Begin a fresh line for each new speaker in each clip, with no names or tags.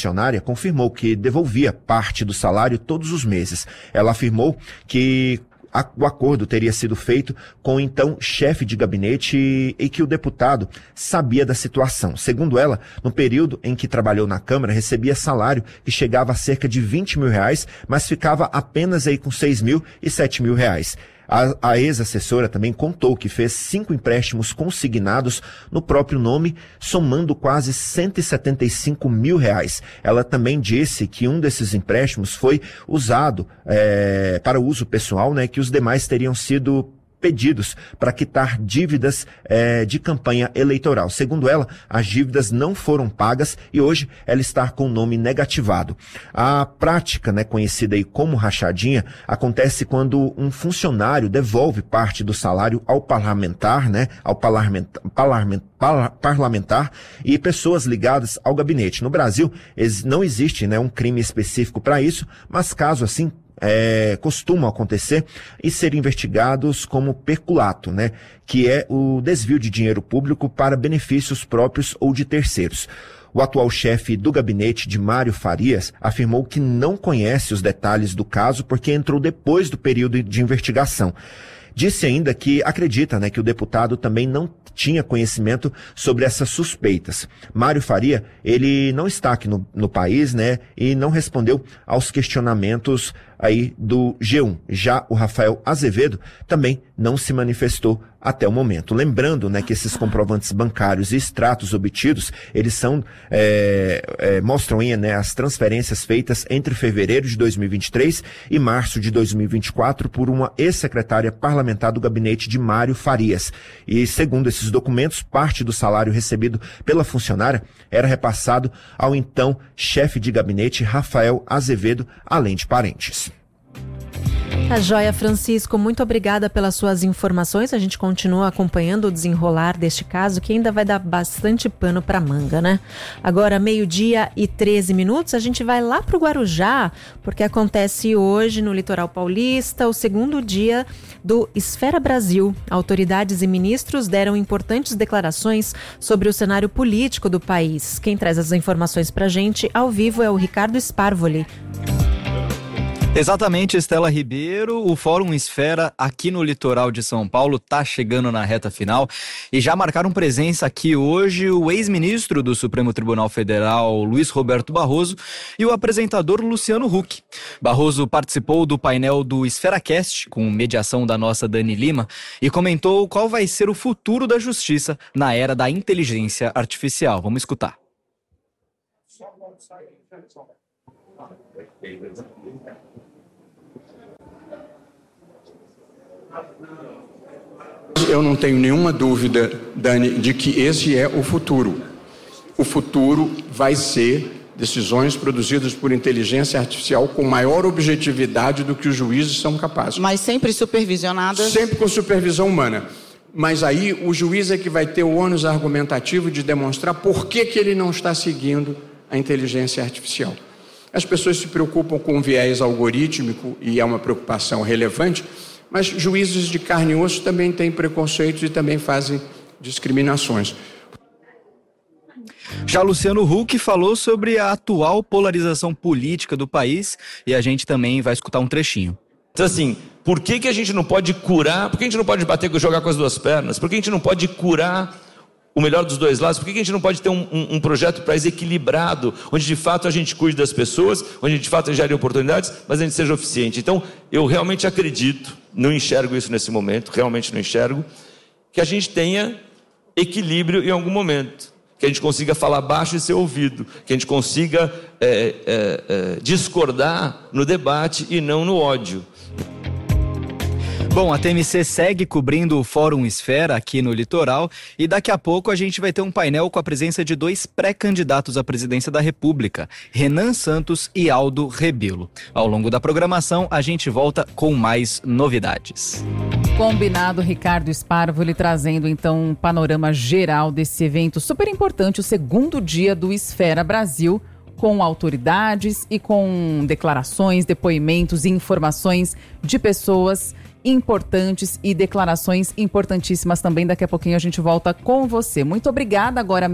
funcionária confirmou que devolvia parte do salário todos os meses. Ela afirmou que o acordo teria sido feito com o então chefe de gabinete e que o deputado sabia da situação. Segundo ela, no período em que trabalhou na Câmara, recebia salário que chegava a cerca de R$20 mil, mas ficava apenas aí com R$6 mil e R$7 mil. A ex-assessora também contou que fez 5 empréstimos consignados no próprio nome, somando quase R$175 mil. Ela também disse que um desses empréstimos foi usado para uso pessoal, né, que os demais teriam sido pedidos para quitar dívidas de campanha eleitoral. Segundo ela, as dívidas não foram pagas e hoje ela está com o nome negativado. A prática, né, conhecida aí como rachadinha, acontece quando um funcionário devolve parte do salário ao parlamentar, né, parlamentar e pessoas ligadas ao gabinete. No Brasil, não existe, né, um crime específico para isso, mas caso assim costumam acontecer e serem investigados como peculato, né? Que é o desvio de dinheiro público para benefícios próprios ou de terceiros. O atual chefe do gabinete de Mário Farias afirmou que não conhece os detalhes do caso porque entrou depois do período de investigação. Disse ainda que acredita, né, que o deputado também não tinha conhecimento sobre essas suspeitas. Mário Faria, ele não está aqui no país, né, e não respondeu aos questionamentos aí do G1. Já o Rafael Azevedo também não se manifestou até o momento. Lembrando, né, que esses comprovantes bancários e extratos obtidos, eles são, mostram aí, né, as transferências feitas entre fevereiro de 2023 e março de 2024 por uma ex-secretária parlamentar do gabinete de Mário Farias. E segundo esses documentos, parte do salário recebido pela funcionária era repassado ao então chefe de gabinete Rafael Azevedo, além de parentes.
Tá joia, Francisco, muito obrigada pelas suas informações. A gente continua acompanhando o desenrolar deste caso, que ainda vai dar bastante pano para manga, né? Agora, 12:13, a gente vai lá pro Guarujá, porque acontece hoje no litoral paulista o segundo dia do Esfera Brasil. Autoridades e ministros deram importantes declarações sobre o cenário político do país. Quem traz as informações pra gente ao vivo é o Ricardo Sparvoli.
Exatamente, Estela Ribeiro. O Fórum Esfera aqui no litoral de São Paulo está chegando na reta final e já marcaram presença aqui hoje o ex-ministro do Supremo Tribunal Federal, Luiz Roberto Barroso, e o apresentador Luciano Huck. Barroso participou do painel do EsferaCast, com mediação da nossa Dani Lima, e comentou qual vai ser o futuro da justiça na era da inteligência artificial. Vamos escutar.
Eu não tenho nenhuma dúvida, Dani, de que esse é o futuro. O futuro vai ser decisões produzidas por inteligência artificial com maior objetividade do que os juízes são capazes.
Mas sempre supervisionadas?
Sempre com supervisão humana. Mas aí o juiz é que vai ter o ônus argumentativo de demonstrar por que ele não está seguindo a inteligência artificial. As pessoas se preocupam com o viés algorítmico e é uma preocupação relevante, mas juízes de carne e osso também têm preconceitos e também fazem discriminações.
Já Luciano Huck falou sobre a atual polarização política do país e a gente também vai escutar um trechinho.
Então assim, por que a gente não pode curar, por que a gente não pode jogar com as duas pernas, por que a gente não pode curar o melhor dos dois lados, por que a gente não pode ter um projeto para equilibrado, onde de fato a gente cuide das pessoas, onde de fato gere oportunidades, mas a gente seja eficiente. Então, eu realmente acredito, não enxergo isso nesse momento, realmente não enxergo, que a gente tenha equilíbrio em algum momento, que a gente consiga falar baixo e ser ouvido, que a gente consiga discordar no debate e não no ódio.
Bom, a TMC segue cobrindo o Fórum Esfera aqui no litoral e daqui a pouco a gente vai ter um painel com a presença de 2 pré-candidatos à presidência da República, Renan Santos e Aldo Rebelo. Ao longo da programação, a gente volta com mais novidades.
Combinado, Ricardo Sparvoli trazendo então um panorama geral desse evento super importante, o segundo dia do Esfera Brasil, com autoridades e com declarações, depoimentos e informações de pessoas importantes e declarações importantíssimas também. Daqui a pouquinho a gente volta com você. Muito obrigada. Agora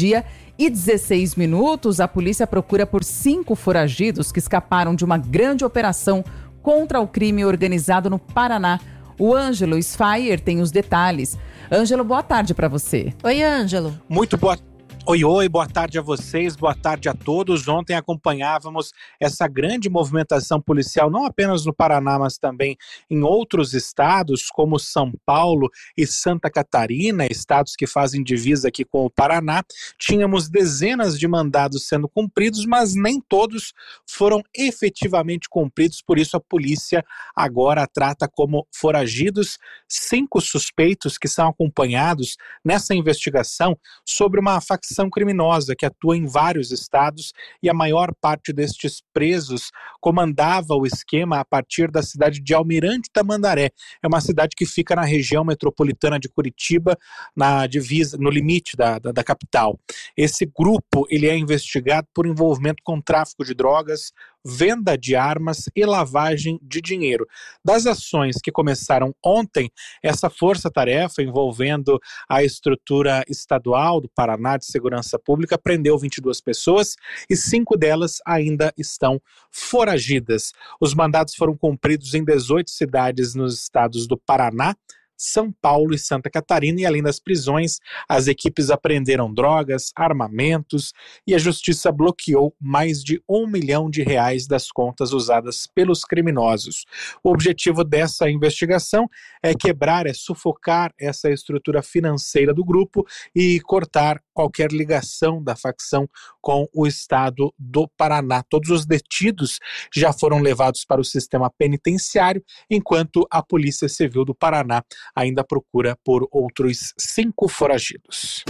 12:16. A polícia procura por 5 foragidos que escaparam de uma grande operação contra o crime organizado no Paraná. O Ângelo Sfaier tem os detalhes. Ângelo, boa tarde para você.
Oi, Ângelo.
Muito boa tarde. Oi, boa tarde a vocês, boa tarde a todos. Ontem acompanhávamos essa grande movimentação policial, não apenas no Paraná, mas também em outros estados, como São Paulo e Santa Catarina, estados que fazem divisa aqui com o Paraná. Tínhamos dezenas de mandados sendo cumpridos, mas nem todos foram efetivamente cumpridos, por isso a polícia agora trata como foragidos 5 suspeitos que são acompanhados nessa investigação sobre uma facção criminosa que atua em vários estados, e a maior parte destes presos comandava o esquema a partir da cidade de Almirante Tamandaré. É uma cidade que fica na região metropolitana de Curitiba, na divisa, no limite da capital. Esse grupo ele é investigado por envolvimento com tráfico de drogas, venda de armas e lavagem de dinheiro. Das ações que começaram ontem, essa força-tarefa envolvendo a estrutura estadual do Paraná de Segurança Pública prendeu 22 pessoas e 5 delas ainda estão foragidas. Os mandados foram cumpridos em 18 cidades nos estados do Paraná, São Paulo e Santa Catarina, e além das prisões, as equipes apreenderam drogas, armamentos, e a justiça bloqueou mais de R$1 milhão das contas usadas pelos criminosos. O objetivo dessa investigação é quebrar, sufocar essa estrutura financeira do grupo e cortar qualquer ligação da facção com o estado do Paraná. Todos os detidos já foram levados para o sistema penitenciário, enquanto a Polícia Civil do Paraná ainda procura por outros 5 foragidos.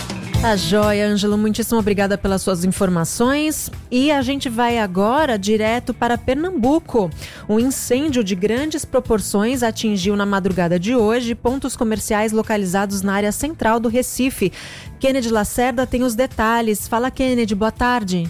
Tá joia, Ângelo. Muitíssimo obrigada pelas suas informações. E a gente vai agora direto para Pernambuco. Um incêndio de grandes proporções atingiu na madrugada de hoje pontos comerciais localizados na área central do Recife. Kennedy Lacerda tem os detalhes. Fala, Kennedy. Boa tarde.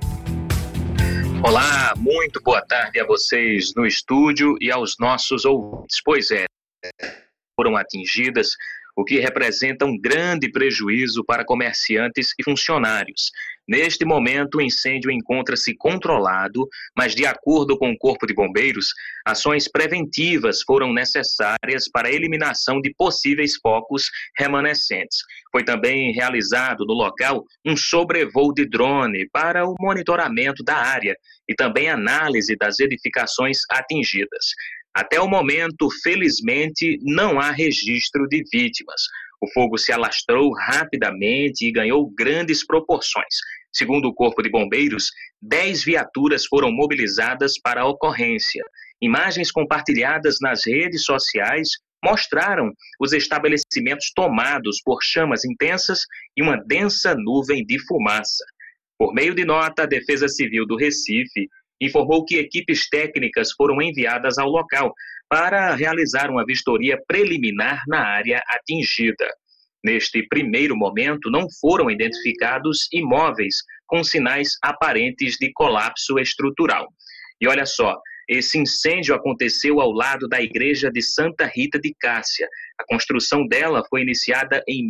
Olá, muito boa tarde a vocês no estúdio e aos nossos ouvintes. Pois é, foram atingidas, o que representa um grande prejuízo para comerciantes e funcionários. Neste momento, o incêndio encontra-se controlado, mas de acordo com o Corpo de Bombeiros, ações preventivas foram necessárias para a eliminação de possíveis focos remanescentes. Foi também realizado no local um sobrevoo de drone para o monitoramento da área e também análise das edificações atingidas. Até o momento, felizmente, não há registro de vítimas. O fogo se alastrou rapidamente e ganhou grandes proporções. Segundo o Corpo de Bombeiros, 10 viaturas foram mobilizadas para a ocorrência. Imagens compartilhadas nas redes sociais mostraram os estabelecimentos tomados por chamas intensas e uma densa nuvem de fumaça. Por meio de nota, a Defesa Civil do Recife informou que equipes técnicas foram enviadas ao local para realizar uma vistoria preliminar na área atingida. Neste primeiro momento, não foram identificados imóveis com sinais aparentes de colapso estrutural. E olha só, esse incêndio aconteceu ao lado da igreja de Santa Rita de Cássia. A construção dela foi iniciada em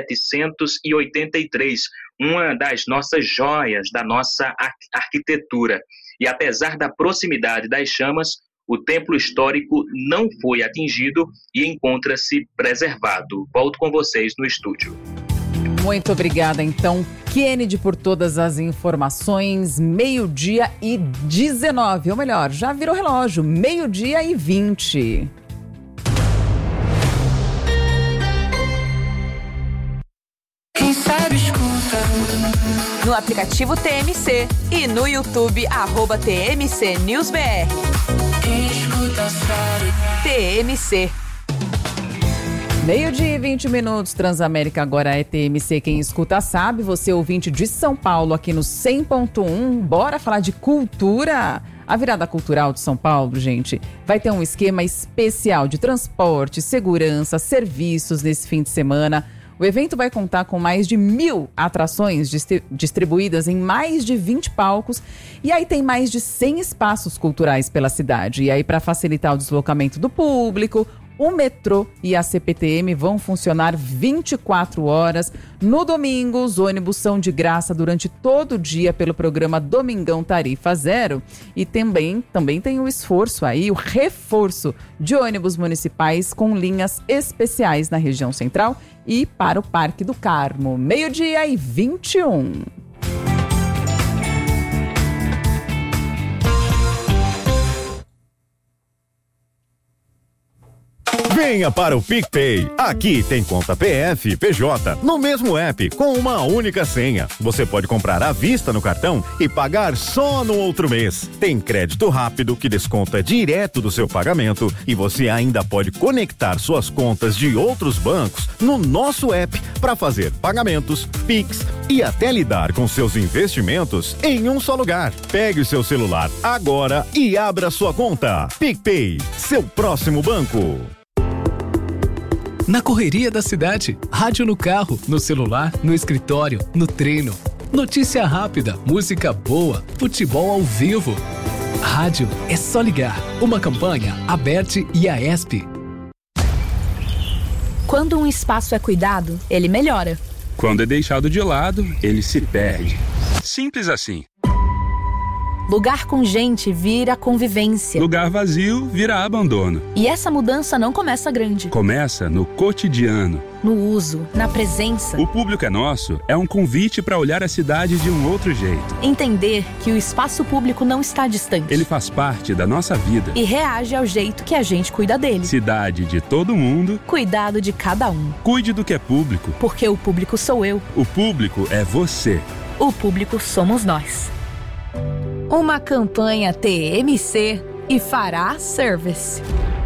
1783, uma das nossas joias da nossa arquitetura. E apesar da proximidade das chamas, o templo histórico não foi atingido e encontra-se preservado. Volto com vocês no estúdio.
Muito obrigada, então, Kennedy, por todas as informações. 12:19, ou melhor, já virou relógio, 12:20.
Quem sabe escuta. No aplicativo TMC e no YouTube, @TMC News BR. Quem escuta sabe. TMC.
12:20, Transamérica agora é TMC. Quem escuta sabe. Você ouvinte de São Paulo aqui no 100.1. Bora falar de cultura? A Virada Cultural de São Paulo, gente, vai ter um esquema especial de transporte, segurança, serviços nesse fim de semana. O evento vai contar com mais de 1.000 atrações distribuídas em mais de 20 palcos e aí tem mais de 100 espaços culturais pela cidade. E aí, para facilitar o deslocamento do público, o metrô e a CPTM vão funcionar 24 horas. No domingo, os ônibus são de graça durante todo o dia pelo programa Domingão Tarifa Zero. E também tem o esforço aí, o reforço de ônibus municipais com linhas especiais na região central e para o Parque do Carmo. 12:21.
Venha para o PicPay. Aqui tem conta PF e PJ no mesmo app, com uma única senha. Você pode comprar à vista no cartão e pagar só no outro mês. Tem crédito rápido que desconta direto do seu pagamento e você ainda pode conectar suas contas de outros bancos no nosso app para fazer pagamentos, Pix e até lidar com seus investimentos em um só lugar. Pegue o seu celular agora e abra sua conta. PicPay, seu próximo banco.
Na correria da cidade, rádio no carro, no celular, no escritório, no treino. Notícia rápida, música boa, futebol ao vivo. Rádio é só ligar. Uma campanha, Aberte e Aesp.
Quando um espaço é cuidado, ele melhora.
Quando é deixado de lado, ele se perde. Simples assim.
Lugar com gente vira convivência.
Lugar vazio vira abandono.
E essa mudança não começa grande.
Começa no cotidiano.
No uso, na presença.
O Público é Nosso é um convite para olhar a cidade de um outro jeito.
Entender que o espaço público não está distante.
Ele faz parte da nossa vida.
E reage ao jeito que a gente cuida dele.
Cidade de todo mundo.
Cuidado de cada um.
Cuide do que é público.
Porque o público sou eu.
O público é você.
O público somos nós. Uma campanha TMC e Fará Service.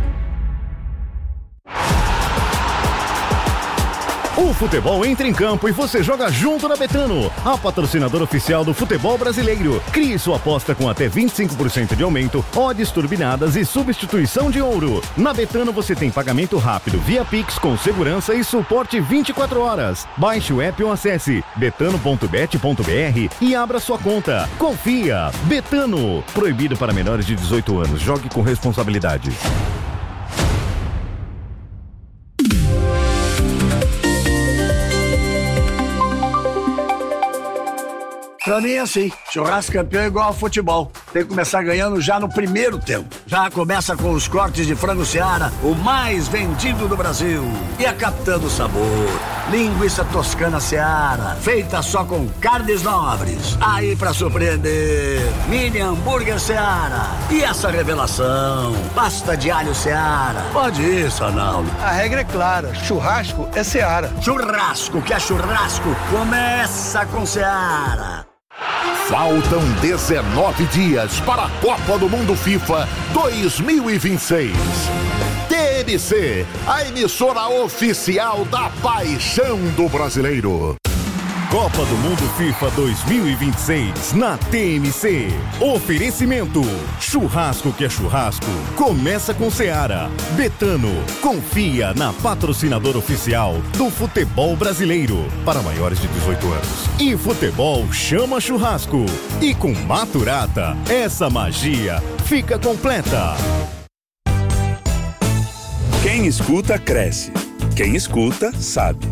O futebol entra em campo e você joga junto na Betano, a patrocinadora oficial do futebol brasileiro. Crie sua aposta com até 25% de aumento, odds turbinadas e substituição de ouro. Na Betano você tem pagamento rápido via Pix com segurança e suporte 24 horas. Baixe o app ou acesse betano.bet.br e abra sua conta. Confia! Betano. Proibido para menores de 18 anos. Jogue com responsabilidade.
Pra mim é assim, churrasco campeão é igual ao futebol. Tem que começar ganhando já no primeiro tempo. Já começa com os cortes de frango Seara, o mais vendido do Brasil. E a Capitã do Sabor, linguiça toscana Seara, feita só com carnes nobres. Aí pra surpreender, mini hambúrguer Seara. E essa revelação, pasta de alho Seara. Pode ir, Sanaldo.
A regra é clara, churrasco é Seara.
Churrasco que é churrasco, começa com Seara.
Faltam 19 dias para a Copa do Mundo FIFA 2026. TMC, a emissora oficial da paixão do brasileiro.
Copa do Mundo FIFA 2026 na TMC. Oferecimento: churrasco que é churrasco. Começa com Seara. Betano. Confia na patrocinadora oficial do futebol brasileiro. Para maiores de 18 anos. E futebol chama churrasco. E com Maturata, essa magia fica completa.
Quem escuta, cresce. Quem escuta, sabe.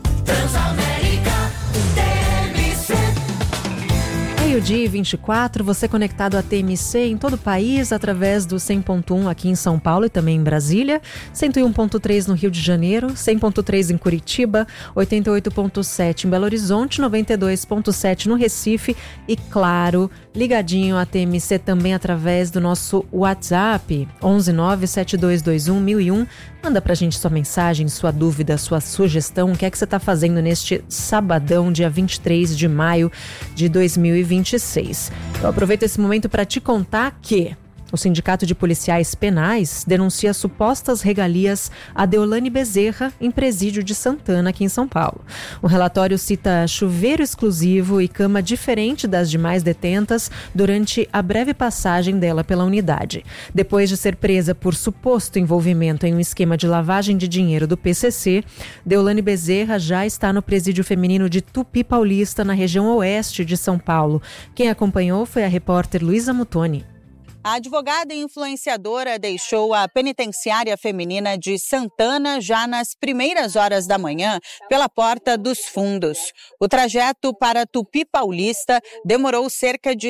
Meio-dia 24, você conectado à TMC em todo o país, através do 100.1 aqui em São Paulo e também em Brasília, 101.3 no Rio de Janeiro, 100.3 em Curitiba, 88.7 em Belo Horizonte, 92.7 no Recife e, claro, ligadinho à TMC também através do nosso WhatsApp, 11972211001. Manda pra gente sua mensagem, sua dúvida, sua sugestão, o que é que você tá fazendo neste sabadão, dia 23 de maio de 2026. Eu aproveito esse momento para te contar que O Sindicato de Policiais Penais denuncia supostas regalias a Deolane Bezerra em presídio de Santana, aqui em São Paulo. O relatório cita chuveiro exclusivo e cama diferente das demais detentas durante a breve passagem dela pela unidade. Depois de ser presa por suposto envolvimento em um esquema de lavagem de dinheiro do PCC, Deolane Bezerra já está no presídio feminino de Tupi Paulista, na região oeste de São Paulo. Quem acompanhou foi a repórter Luísa Mutoni.
A advogada e influenciadora deixou a penitenciária feminina de Santana já nas primeiras horas da manhã pela Porta dos Fundos. O trajeto para Tupi Paulista demorou cerca de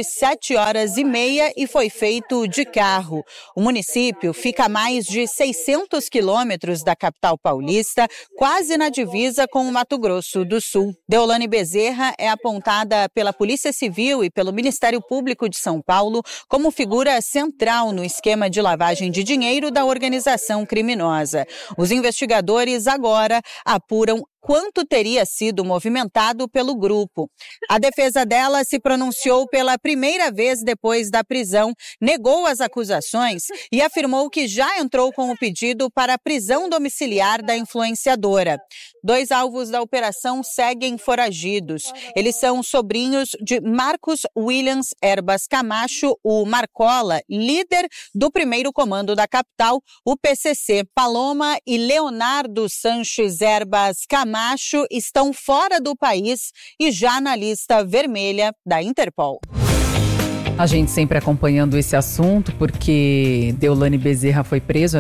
7h30 e foi feito de carro. O município fica a mais de 600 quilômetros da capital paulista, quase na divisa com o Mato Grosso do Sul. Deolane Bezerra é apontada pela Polícia Civil e pelo Ministério Público de São Paulo como figura central no esquema de lavagem de dinheiro da organização criminosa. Os investigadores agora apuram quanto teria sido movimentado pelo grupo. A defesa dela se pronunciou pela primeira vez depois da prisão, negou as acusações e afirmou que já entrou com o pedido para a prisão domiciliar da influenciadora. 2 alvos da operação seguem foragidos. Eles são sobrinhos de Marcos Williams Erbas Camacho, o Marcola, líder do primeiro comando da capital, o PCC. Paloma e Leonardo Sanches Erbas Camacho estão fora do país e já na lista vermelha da Interpol.
A gente sempre acompanhando esse assunto, porque Deolane Bezerra foi presa,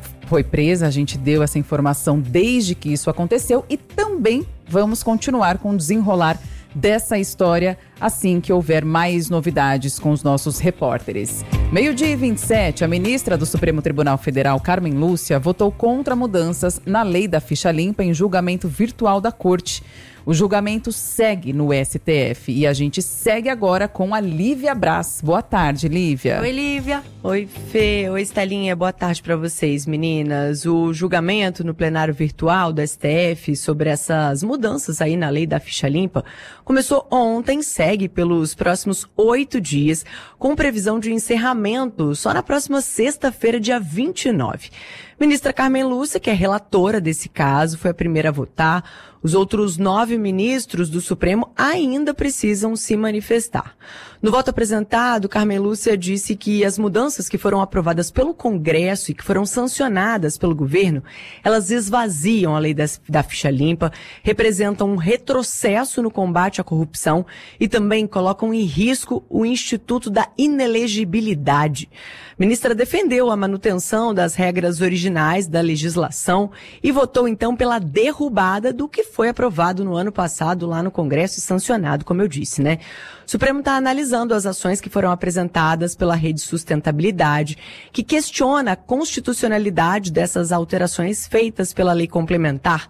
a gente deu essa informação desde que isso aconteceu e também vamos continuar com o desenrolar dessa história assim que houver mais novidades com os nossos repórteres. 12h27, a ministra do Supremo Tribunal Federal, Carmen Lúcia, votou contra mudanças na lei da ficha limpa em julgamento virtual da Corte. O julgamento segue no STF e a gente segue agora com a Lívia Braz. Boa tarde, Lívia.
Oi, Lívia. Oi, Fê. Oi, Estelinha. Boa tarde para vocês, meninas. O julgamento no plenário virtual do STF sobre essas mudanças aí na lei da ficha limpa começou ontem, segue pelos próximos 8 dias, com previsão de encerramento só na próxima sexta-feira, dia 29. Ministra Carmen Lúcia, que é relatora desse caso, foi a primeira a votar. Os outros 9 ministros do Supremo ainda precisam se manifestar. No voto apresentado, Carmen Lúcia disse que as mudanças que foram aprovadas pelo Congresso e que foram sancionadas pelo governo, elas esvaziam a lei da ficha limpa, representam um retrocesso no combate à corrupção e também colocam em risco o Instituto da Inelegibilidade. A ministra defendeu a manutenção das regras originais da legislação e votou então pela derrubada do que foi aprovado no ano passado lá no Congresso e sancionado, como eu disse, né? O Supremo está analisando as ações que foram apresentadas pela Rede Sustentabilidade, que questiona a constitucionalidade dessas alterações feitas pela Lei Complementar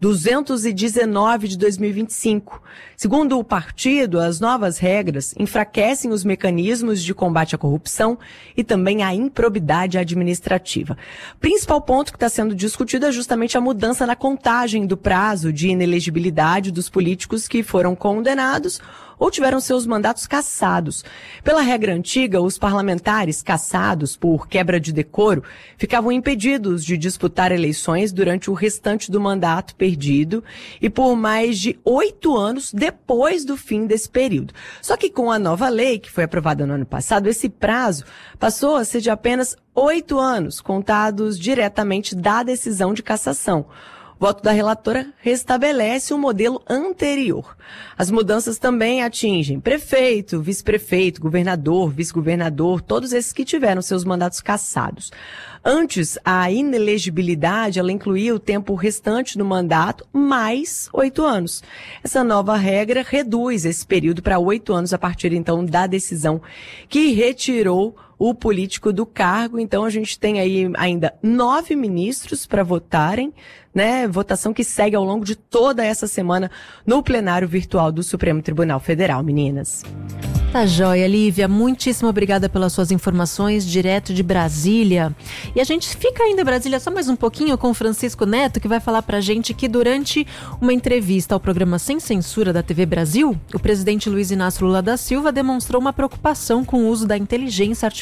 219 de 2025. Segundo o partido, as novas regras enfraquecem os mecanismos de combate à corrupção e também a improbidade administrativa. O principal ponto que está sendo discutido é justamente a mudança na contagem do prazo de inelegibilidade dos políticos que foram condenados ou tiveram seus mandatos cassados. Pela regra antiga, os parlamentares cassados por quebra de decoro ficavam impedidos de disputar eleições durante o restante do mandato perdido e por mais de 8 anos depois do fim desse período. Só que com a nova lei, que foi aprovada no ano passado, esse prazo passou a ser de apenas 8 anos, contados diretamente da decisão de cassação. O voto da relatora restabelece o modelo anterior. As mudanças também atingem prefeito, vice-prefeito, governador, vice-governador, todos esses que tiveram seus mandatos cassados. Antes, a inelegibilidade, ela incluía o tempo restante do mandato mais 8 anos. Essa nova regra reduz esse período para 8 anos a partir, então, da decisão que retirou o político do cargo. Então, a gente tem aí ainda 9 ministros para votarem, né? Votação que segue ao longo de toda essa semana no plenário virtual do Supremo Tribunal Federal, meninas.
Tá joia, Lívia. Muitíssimo obrigada pelas suas informações, direto de Brasília. E a gente fica ainda em Brasília só mais um pouquinho com o Francisco Neto, que vai falar pra gente que durante uma entrevista ao programa Sem Censura da TV Brasil, o presidente Luiz Inácio Lula da Silva demonstrou uma preocupação com o uso da inteligência artificial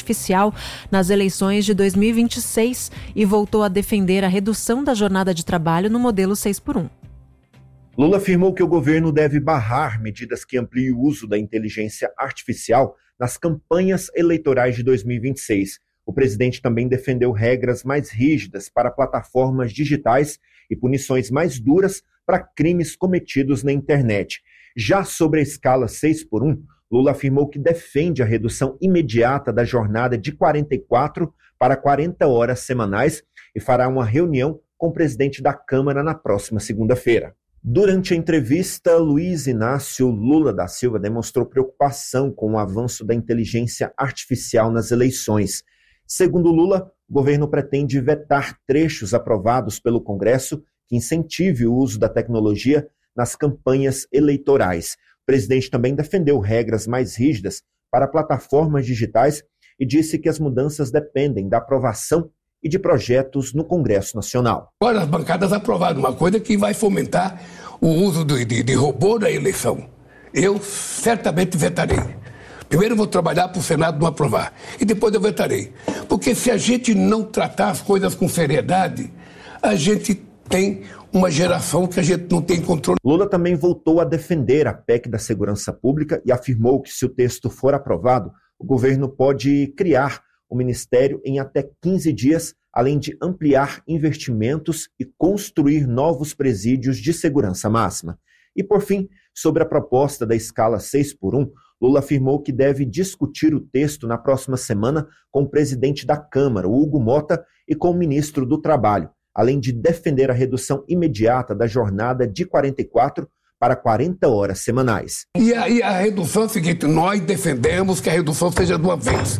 artificial nas eleições de 2026 e voltou a defender a redução da jornada de trabalho no modelo 6x1.
Lula afirmou que o governo deve barrar medidas que ampliem o uso da inteligência artificial nas campanhas eleitorais de 2026. O presidente também defendeu regras mais rígidas para plataformas digitais e punições mais duras para crimes cometidos na internet. Já sobre a escala 6x1, Lula afirmou que defende a redução imediata da jornada de 44 para 40 horas semanais e fará uma reunião com o presidente da Câmara na próxima segunda-feira. Durante a entrevista, Luiz Inácio Lula da Silva demonstrou preocupação com o avanço da inteligência artificial nas eleições. Segundo Lula, o governo pretende vetar trechos aprovados pelo Congresso que incentive o uso da tecnologia nas campanhas eleitorais. O presidente também defendeu regras mais rígidas para plataformas digitais e disse que as mudanças dependem da aprovação e de projetos no Congresso Nacional.
Agora as bancadas aprovaram uma coisa que vai fomentar o uso de robô na eleição. Eu certamente vetarei. Primeiro eu vou trabalhar para o Senado não aprovar e depois eu vetarei. Porque se a gente não tratar as coisas com seriedade, a gente tem uma geração que a gente não tem controle.
Lula também voltou a defender a PEC da Segurança Pública e afirmou que se o texto for aprovado, o governo pode criar o ministério em até 15 dias, além de ampliar investimentos e construir novos presídios de segurança máxima. E, por fim, sobre a proposta da escala 6x1, Lula afirmou que deve discutir o texto na próxima semana com o presidente da Câmara, Hugo Mota, e com o ministro do Trabalho, além de defender a redução imediata da jornada de 44 para 40 horas semanais.
E a redução é o seguinte, nós defendemos que a redução seja de uma vez,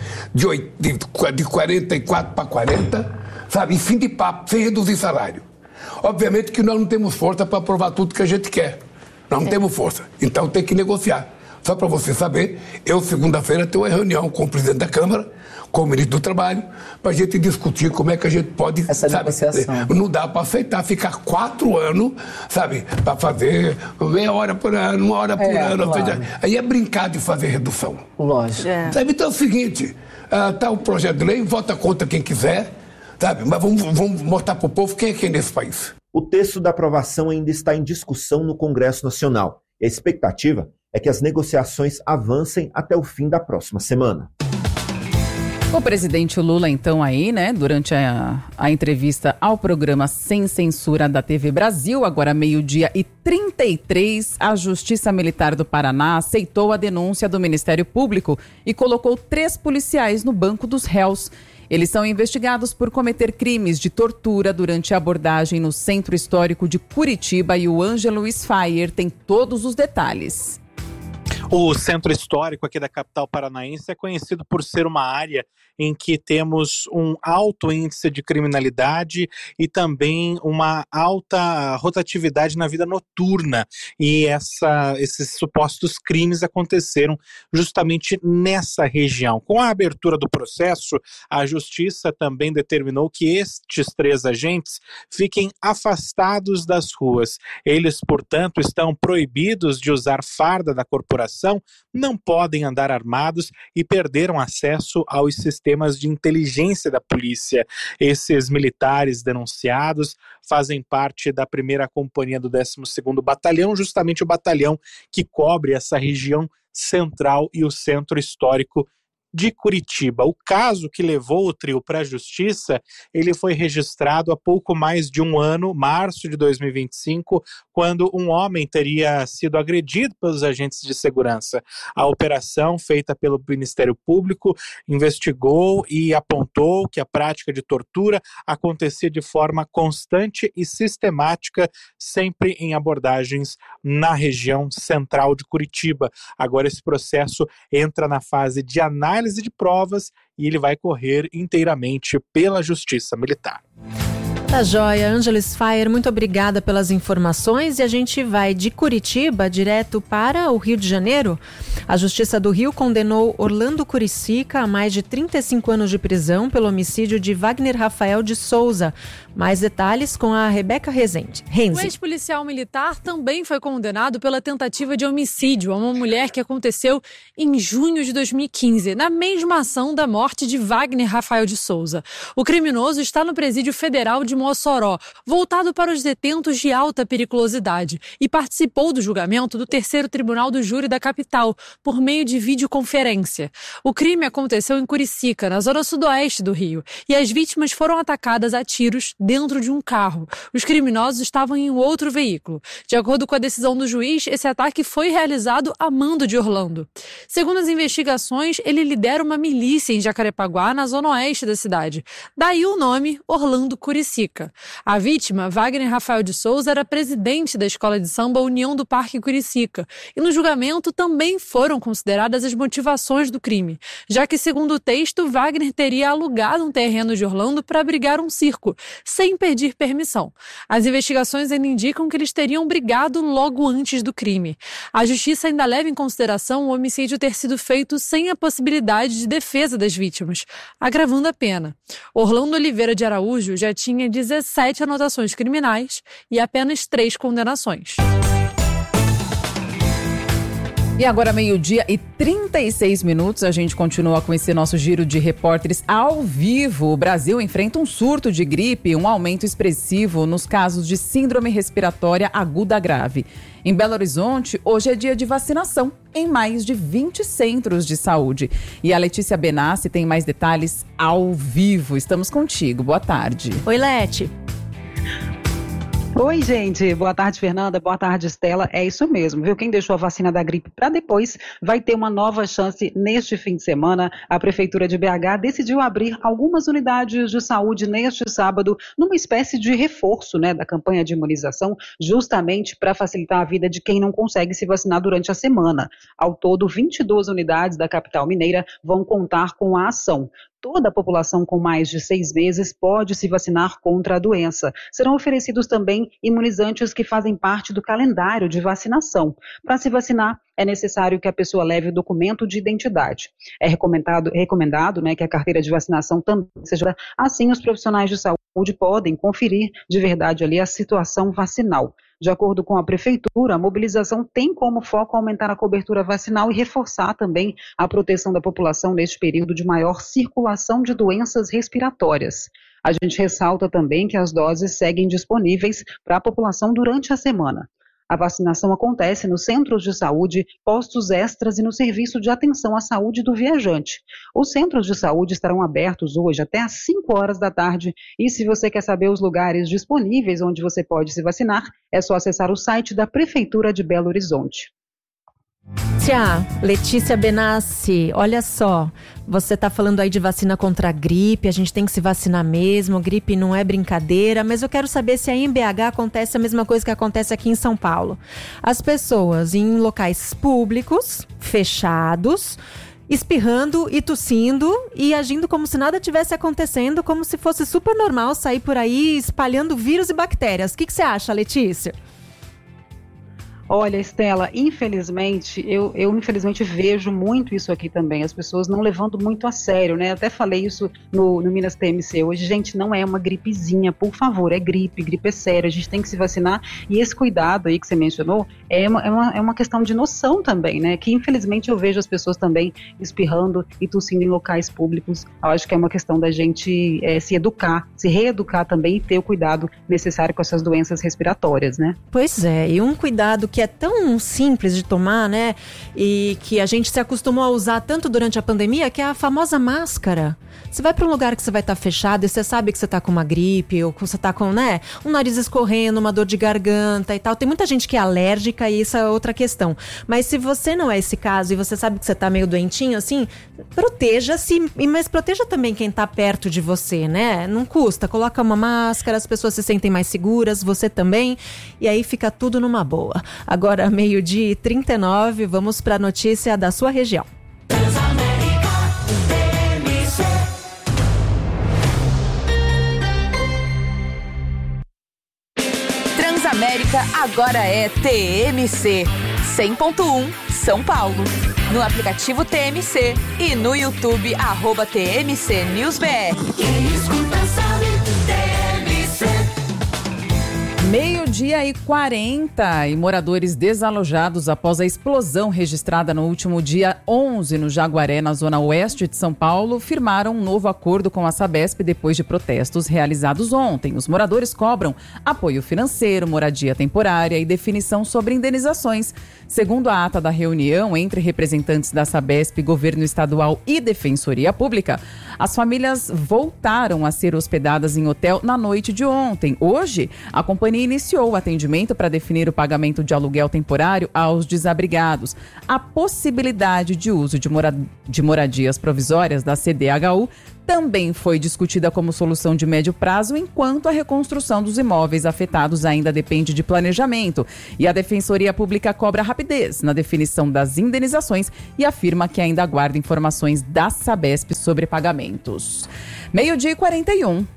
de 44 para 40, sabe, e fim de papo, sem reduzir salário. Obviamente que nós não temos força para aprovar tudo que a gente quer. Nós não temos força, então tem que negociar. Só para você saber, eu segunda-feira tenho uma reunião com o presidente da Câmara, com o ministro do Trabalho, para a gente discutir como é que a gente pode,
essa negociação.
Não dá para aceitar ficar 4 anos, sabe, para fazer meia hora por ano, 1 hora por ano. Claro. Aí é brincar de fazer redução.
Lógico.
Sabe, então é o seguinte, tá o projeto de lei, vota contra quem quiser, sabe, mas vamos mostrar para o povo quem é quem nesse país.
O texto da aprovação ainda está em discussão no Congresso Nacional. E a expectativa é que as negociações avancem até o fim da próxima semana.
O presidente Lula, então, aí, né, durante a entrevista ao programa Sem Censura da TV Brasil, agora 12:33, a Justiça Militar do Paraná aceitou a denúncia do Ministério Público e colocou 3 policiais no banco dos réus. Eles são investigados por cometer crimes de tortura durante a abordagem no Centro Histórico de Curitiba e o Ângelo Sfayer tem todos os detalhes.
O Centro Histórico aqui da capital paranaense é conhecido por ser uma área em que temos um alto índice de criminalidade e também uma alta rotatividade na vida noturna. E esses supostos crimes aconteceram justamente nessa região. Com a abertura do processo, a Justiça também determinou que estes 3 agentes fiquem afastados das ruas. Eles, portanto, estão proibidos de usar farda da corporação, não podem andar armados e perderam acesso aos sistemas de inteligência da polícia. Esses militares denunciados fazem parte da 1ª Companhia do 12º Batalhão, justamente o batalhão que cobre essa região central e o Centro Histórico de Curitiba. O caso que levou o trio para a Justiça, ele foi registrado há pouco mais de 1 ano, março de 2025, quando um homem teria sido agredido pelos agentes de segurança. A operação, feita pelo Ministério Público, investigou e apontou que a prática de tortura acontecia de forma constante e sistemática, sempre em abordagens na região central de Curitiba. Agora esse processo entra na fase de análise de provas e ele vai correr inteiramente pela Justiça Militar.
Tá joia, Ângelo Sfayer, muito obrigada pelas informações, e a gente vai de Curitiba direto para o Rio de Janeiro. A Justiça do Rio condenou Orlando Curicica a mais de 35 anos de prisão pelo homicídio de Wagner Rafael de Souza. Mais detalhes com a Rebeca Renzi.
O ex-policial militar também foi condenado pela tentativa de homicídio a uma mulher que aconteceu em junho de 2015, na mesma ação da morte de Wagner Rafael de Souza. O criminoso está no presídio federal de Mossoró, voltado para os detentos de alta periculosidade, e participou do julgamento do 3º Tribunal do Júri da capital, por meio de videoconferência. O crime aconteceu em Curicica, na zona sudoeste do Rio, e as vítimas foram atacadas a tiros dentro de um carro. Os criminosos estavam em um outro veículo. De acordo com a decisão do juiz, esse ataque foi realizado a mando de Orlando. Segundo as investigações, ele lidera uma milícia em Jacarepaguá, na zona oeste da cidade. Daí o nome Orlando Curicica. A vítima, Wagner Rafael de Souza, era presidente da escola de samba União do Parque Curicica. E no julgamento também foram consideradas as motivações do crime, já que, segundo o texto, Wagner teria alugado um terreno de Orlando para abrigar um circo, sem pedir permissão. As investigações ainda indicam que eles teriam brigado logo antes do crime. A justiça ainda leva em consideração o homicídio ter sido feito sem a possibilidade de defesa das vítimas, agravando a pena. Orlando Oliveira de Araújo já tinha 17 anotações criminais e apenas 3 condenações.
E agora, 12:36, a gente continua com esse nosso giro de repórteres ao vivo. O Brasil enfrenta um surto de gripe, um aumento expressivo nos casos de síndrome respiratória aguda grave. Em Belo Horizonte, hoje é dia de vacinação em mais de 20 centros de saúde. E a Letícia Benassi tem mais detalhes ao vivo. Estamos contigo. Boa tarde.
Oi, Leti.
Oi, gente. Boa tarde, Fernanda. Boa tarde, Estela. É isso mesmo, viu? Quem deixou a vacina da gripe para depois vai ter uma nova chance neste fim de semana. A Prefeitura de BH decidiu abrir algumas unidades de saúde neste sábado, numa espécie de reforço, da campanha de imunização, justamente para facilitar a vida de quem não consegue se vacinar durante a semana. Ao todo, 22 unidades da capital mineira vão contar com a ação. Toda a população com mais de 6 meses pode se vacinar contra a doença. Serão oferecidos também imunizantes que fazem parte do calendário de vacinação. Para se vacinar, é necessário que a pessoa leve o documento de identidade. É recomendado que a carteira de vacinação também seja. Assim, os profissionais de saúde podem conferir de verdade ali a situação vacinal. De acordo com a Prefeitura, a mobilização tem como foco aumentar a cobertura vacinal e reforçar também a proteção da população neste período de maior circulação de doenças respiratórias. A gente ressalta também que as doses seguem disponíveis para a população durante a semana. A vacinação acontece nos centros de saúde, postos extras e no serviço de atenção à saúde do viajante. Os centros de saúde estarão abertos hoje até às 5 horas da tarde e se você quer saber os lugares disponíveis onde você pode se vacinar, é só acessar o site da Prefeitura de Belo Horizonte.
Letícia Benassi, olha só, você está falando aí de vacina contra a gripe, a gente tem que se vacinar mesmo, gripe não é brincadeira, mas eu quero saber se aí em BH acontece a mesma coisa que acontece aqui em São Paulo. As pessoas em locais públicos, fechados, espirrando e tossindo e agindo como se nada tivesse acontecendo, como se fosse super normal sair por aí espalhando vírus e bactérias. O que você acha, Letícia?
Olha, Estela, infelizmente, eu infelizmente vejo muito isso aqui também, as pessoas não levando muito a sério, Até falei isso no Minas TMC hoje, gente, não é uma gripezinha, por favor, é gripe é sério, a gente tem que se vacinar e esse cuidado aí que você mencionou é uma questão de noção também, Que infelizmente eu vejo as pessoas também espirrando e tossindo em locais públicos, eu acho que é uma questão da gente se educar, se reeducar também e ter o cuidado necessário com essas doenças respiratórias,
Pois é, e um cuidado que é tão simples de tomar, e que a gente se acostumou a usar tanto durante a pandemia, que é a famosa máscara. Você vai para um lugar que você vai estar fechado e você sabe que você está com uma gripe ou que você está com, um nariz escorrendo, uma dor de garganta e tal. Tem muita gente que é alérgica e isso é outra questão. Mas se você não é esse caso e você sabe que você está meio doentinho, assim, proteja-se, mas proteja também quem está perto de você, Não custa, coloca uma máscara, as pessoas se sentem mais seguras, você também, e aí fica tudo numa boa. Agora, 12:39, vamos para a notícia da sua região.
agora é TMC 100.1 São Paulo. No aplicativo TMC e no YouTube @TMC NewsBR. Quem escuta sabe, TMC.
12:40 e moradores desalojados após a explosão registrada no último dia 11 no Jaguaré, na zona oeste de São Paulo, firmaram um novo acordo com a Sabesp depois de protestos realizados ontem. Os moradores cobram apoio financeiro, moradia temporária e definição sobre indenizações. Segundo a ata da reunião entre representantes da Sabesp, governo estadual e Defensoria Pública, as famílias voltaram a ser hospedadas em hotel na noite de ontem. Hoje, a companhia iniciou o atendimento para definir o pagamento de aluguel temporário aos desabrigados. A possibilidade de uso de moradias provisórias da CDHU também foi discutida como solução de médio prazo, enquanto a reconstrução dos imóveis afetados ainda depende de planejamento. E a Defensoria Pública cobra rapidez na definição das indenizações e afirma que ainda aguarda informações da Sabesp sobre pagamentos. 12:41.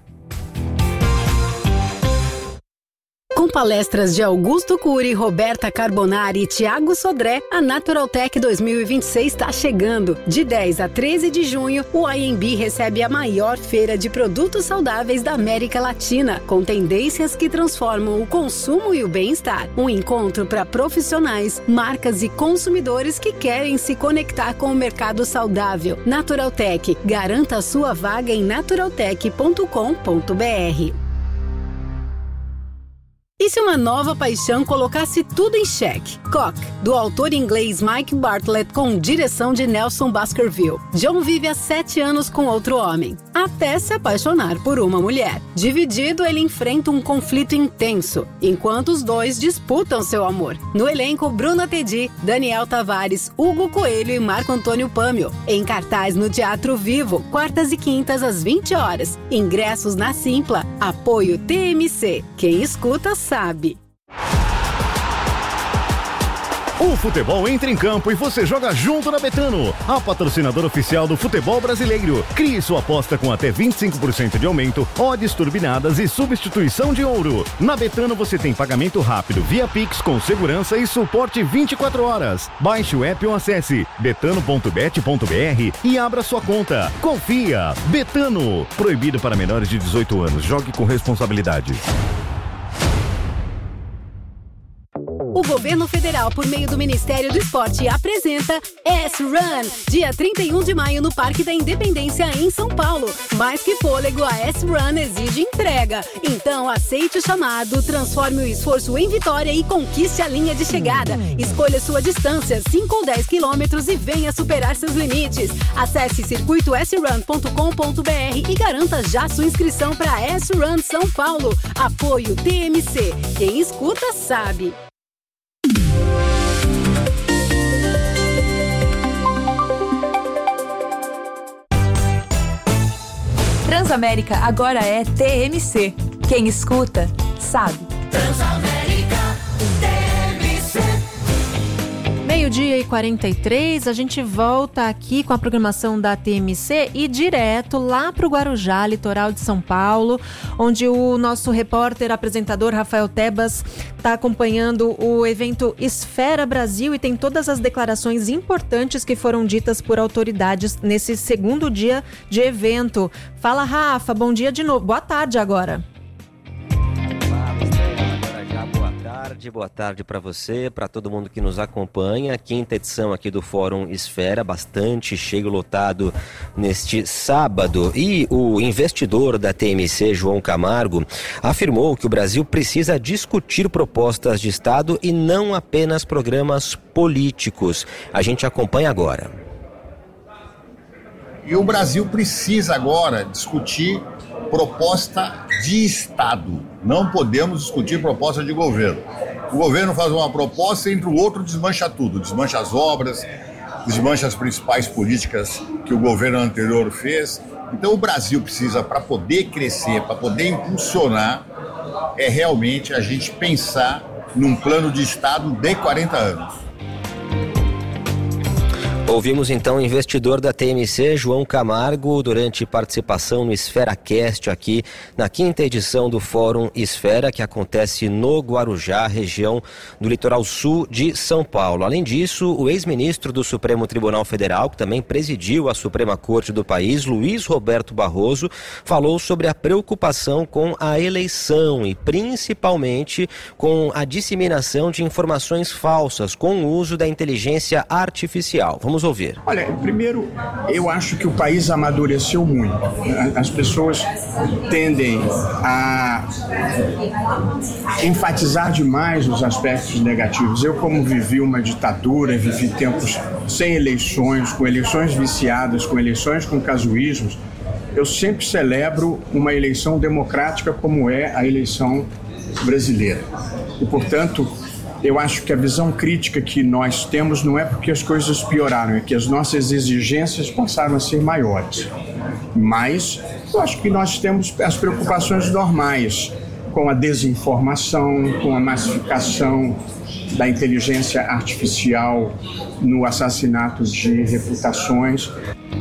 Com palestras de Augusto Cury, Roberta Carbonari e Thiago Sodré, a Naturaltech 2026 está chegando. De 10 a 13 de junho, o IMB recebe a maior feira de produtos saudáveis da América Latina, com tendências que transformam o consumo e o bem-estar. Um encontro para profissionais, marcas e consumidores que querem se conectar com o mercado saudável. Naturaltech, garanta a sua vaga em naturaltech.com.br. E se uma nova paixão colocasse tudo em xeque? Cock, do autor inglês Mike Bartlett, com direção de Nelson Baskerville. John vive há 7 anos com outro homem, até se apaixonar por uma mulher. Dividido, ele enfrenta um conflito intenso, enquanto os dois disputam seu amor. No elenco, Bruna Tedi, Daniel Tavares, Hugo Coelho e Marco Antônio Pâmio. Em cartaz no Teatro Vivo, quartas e quintas às 20 horas. Ingressos na Simpla. Apoio TMC. Quem escuta sabe.
O futebol entra em campo e você joga junto na Betano, a patrocinadora oficial do futebol brasileiro. Crie sua aposta com até 25% de aumento, odds turbinadas e substituição de ouro. Na Betano você tem pagamento rápido via Pix com segurança e suporte 24 horas. Baixe o app ou acesse betano.bet.br e abra sua conta. Confia! Betano. Proibido para menores de 18 anos. Jogue com responsabilidade.
O governo federal, por meio do Ministério do Esporte, apresenta S-Run, dia 31 de maio no Parque da Independência, em São Paulo. Mais que fôlego, a S-Run exige entrega. Então, aceite o chamado, transforme o esforço em vitória e conquiste a linha de chegada. Escolha sua distância, 5 ou 10 quilômetros, e venha superar seus limites. Acesse circuitosrun.com.br e garanta já sua inscrição para S-Run São Paulo. Apoio TMC. Quem escuta sabe.
Transamérica agora é TMC. Quem escuta, sabe.
Transamérica TMC. 12:43, a gente volta aqui com a programação da TMC e direto lá para o Guarujá, litoral de São Paulo, onde o nosso repórter, apresentador Rafael Tebas está acompanhando o evento Esfera Brasil e tem todas as declarações importantes que foram ditas por autoridades nesse segundo dia de evento. Fala, Rafa, bom dia de novo. Boa tarde agora.
Boa tarde para você, para todo mundo que nos acompanha. Quinta edição aqui do Fórum Esfera, bastante cheio, lotado neste sábado. E o investidor da TMC, João Camargo, afirmou que o Brasil precisa discutir propostas de Estado e não apenas programas políticos. A gente acompanha agora.
E o Brasil precisa agora discutir proposta de Estado. Não podemos discutir proposta de governo. O governo faz uma proposta e entre o outro desmancha tudo. Desmancha as obras, desmancha as principais políticas que o governo anterior fez. Então o Brasil precisa, para poder crescer, para poder impulsionar, é realmente a gente pensar num plano de Estado de 40 anos.
Ouvimos então o investidor da TMC, João Camargo, durante participação no EsferaCast aqui na 5ª edição do Fórum Esfera, que acontece no Guarujá, região do litoral sul de São Paulo. Além disso, o ex-ministro do Supremo Tribunal Federal, que também presidiu a Suprema Corte do país, Luiz Roberto Barroso, falou sobre a preocupação com a eleição e principalmente com a disseminação de informações falsas com o uso da inteligência artificial. Vamos ouvir.
Olha, primeiro, eu acho que o país amadureceu muito. As pessoas tendem a enfatizar demais os aspectos negativos. Eu, como vivi uma ditadura, vivi tempos sem eleições, com eleições viciadas, com eleições com casuísmos, eu sempre celebro uma eleição democrática como é a eleição brasileira. E, portanto, eu acho que a visão crítica que nós temos não é porque as coisas pioraram, é que as nossas exigências passaram a ser maiores. Mas eu acho que nós temos as preocupações normais com a desinformação, com a massificação da inteligência artificial no assassinato de reputações.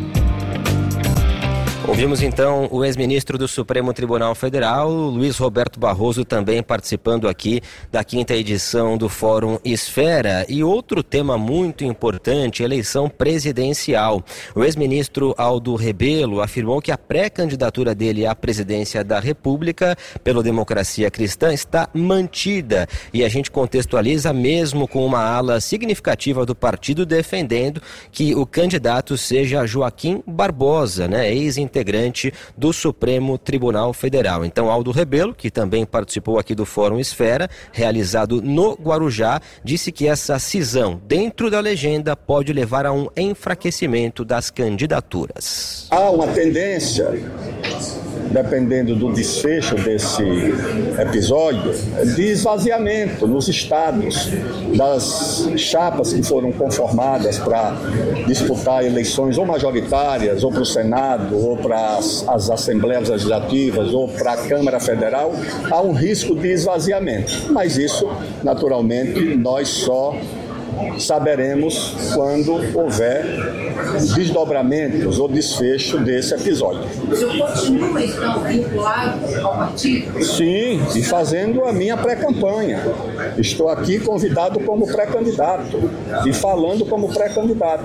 Ouvimos então o ex-ministro do Supremo Tribunal Federal, Luiz Roberto Barroso, também participando aqui da 5ª edição do Fórum Esfera. E outro tema muito importante, eleição presidencial. O ex-ministro Aldo Rebelo afirmou que a pré-candidatura dele à presidência da República pela Democracia Cristã está mantida. E a gente contextualiza mesmo com uma ala significativa do partido defendendo que o candidato seja Joaquim Barbosa, ex-integrante do Supremo Tribunal Federal. Então, Aldo Rebelo, que também participou aqui do Fórum Esfera, realizado no Guarujá, disse que essa cisão dentro da legenda pode levar a um enfraquecimento das candidaturas.
Há uma tendência, dependendo do desfecho desse episódio, de esvaziamento nos estados das chapas que foram conformadas para disputar eleições ou majoritárias, ou para o Senado, ou para as Assembleias Legislativas, ou para a Câmara Federal. Há um risco de esvaziamento, mas isso, naturalmente, nós só saberemos quando houver desdobramentos ou desfecho desse episódio.
O senhor continua, então, vinculado ao partido?
Sim, e fazendo a minha pré-campanha. Estou aqui convidado como pré-candidato e falando como pré-candidato.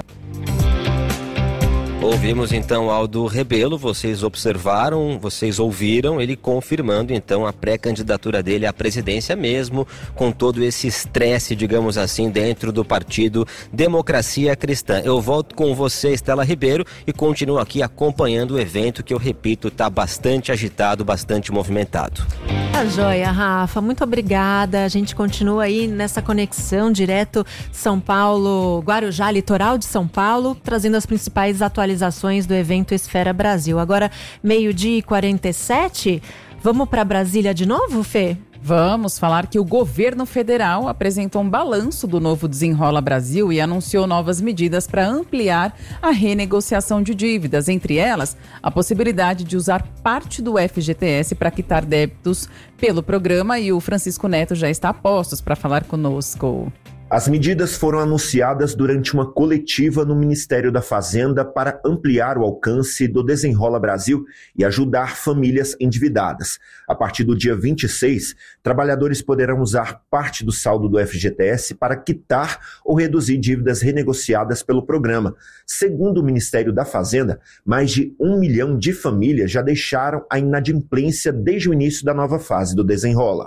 Ouvimos então Aldo Rebelo, vocês observaram, vocês ouviram, ele confirmando então a pré-candidatura dele à presidência mesmo, com todo esse estresse, digamos assim, dentro do partido Democracia Cristã. Eu volto com você, Estela Ribeiro, e continuo aqui acompanhando o evento que, eu repito, está bastante agitado, bastante movimentado.
Tá joia, Rafa, muito obrigada. A gente continua aí nessa conexão direto São Paulo, Guarujá, litoral de São Paulo, trazendo as principais atualizações do evento Esfera Brasil. Agora, 12h47, vamos para Brasília de novo, Fê?
Vamos falar que o governo federal apresentou um balanço do novo Desenrola Brasil e anunciou novas medidas para ampliar a renegociação de dívidas, entre elas a possibilidade de usar parte do FGTS para quitar débitos pelo programa, e o Francisco Neto já está a postos para falar conosco.
As medidas foram anunciadas durante uma coletiva no Ministério da Fazenda para ampliar o alcance do Desenrola Brasil e ajudar famílias endividadas. A partir do dia 26, trabalhadores poderão usar parte do saldo do FGTS para quitar ou reduzir dívidas renegociadas pelo programa. Segundo o Ministério da Fazenda, mais de 1 milhão de famílias já deixaram a inadimplência desde o início da nova fase do Desenrola.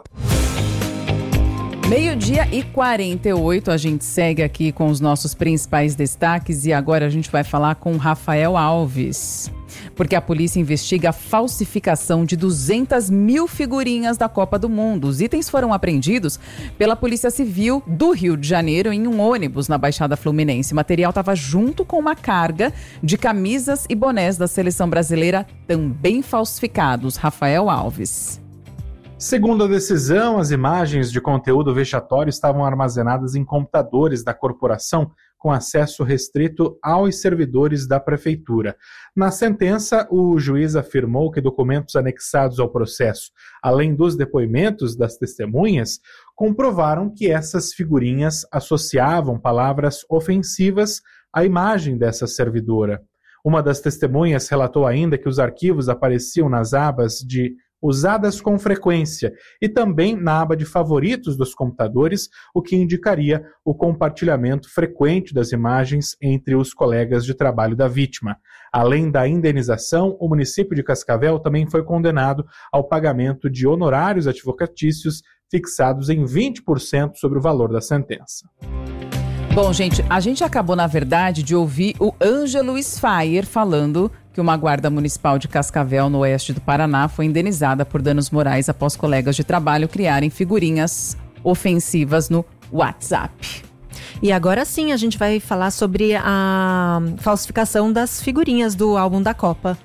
12h48, a gente segue aqui com os nossos principais destaques e agora a gente vai falar com Rafael Alves. Porque a polícia investiga a falsificação de 200 mil figurinhas da Copa do Mundo. Os itens foram apreendidos pela Polícia Civil do Rio de Janeiro em um ônibus na Baixada Fluminense. O material estava junto com uma carga de camisas e bonés da seleção brasileira, também falsificados. Rafael Alves.
Segundo a decisão, as imagens de conteúdo vexatório estavam armazenadas em computadores da corporação com acesso restrito aos servidores da prefeitura. Na sentença, o juiz afirmou que documentos anexados ao processo, além dos depoimentos das testemunhas, comprovaram que essas figurinhas associavam palavras ofensivas a imagem dessa servidora. Uma das testemunhas relatou ainda que os arquivos apareciam nas abas de usadas com frequência e também na aba de favoritos dos computadores, o que indicaria o compartilhamento frequente das imagens entre os colegas de trabalho da vítima. Além da indenização, o município de Cascavel também foi condenado ao pagamento de honorários advocatícios fixados em 20% sobre o valor da sentença.
Bom, gente, a gente acabou, na verdade, de ouvir o Ângelo Sfayer falando que uma guarda municipal de Cascavel, no oeste do Paraná, foi indenizada por danos morais após colegas de trabalho criarem figurinhas ofensivas no WhatsApp.
E agora sim, a gente vai falar sobre a falsificação das figurinhas do álbum da Copa.